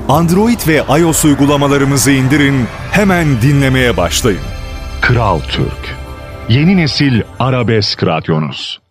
Android ve iOS uygulamalarımızı indirin, hemen dinlemeye başlayın. Kral Türk, yeni nesil arabesk radyonuz.